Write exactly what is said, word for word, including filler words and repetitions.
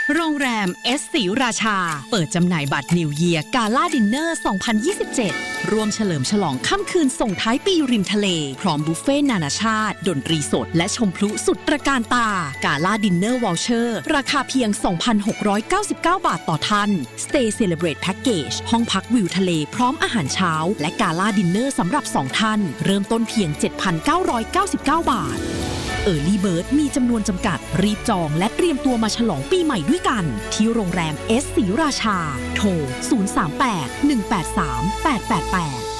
โรงแรมเอสศรีราชาเปิดจำหน่ายบัตรนิวเยียร์กาล่าดินเนอร์ สองพันยี่สิบเจ็ด ร่วมเฉลิมฉลองค่ำคืนส่งท้ายปีริมทะเล พร้อมบุฟเฟ่นานาชาติ ดนตรีสดและชมพลุสุดตระการตากาล่าดินเนอร์วอลเชอร์ราคาเพียง สองพันหกร้อยเก้าสิบเก้า บาทต่อท่าน Stay Celebrate Package ห้องพักวิวทะเลพร้อมอาหารเช้าและกาล่าดินเนอร์สำหรับสองท่านเริ่มต้นเพียง เจ็ดพันเก้าร้อยเก้าสิบเก้า บาทEarly Bird มีจำนวนจำกัดรีบจองและเตรียมตัวมาฉลองปีใหม่ด้วยกันที่โรงแรมเอสศรีราชาโทรศูนย์ สาม แปด หนึ่ง แปด สาม แปด แปด แปด